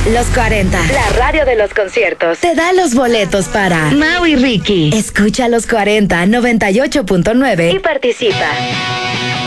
Los 40, la radio de los conciertos, te da los boletos para Mau y Ricky. Escucha Los 40 98.9 y participa.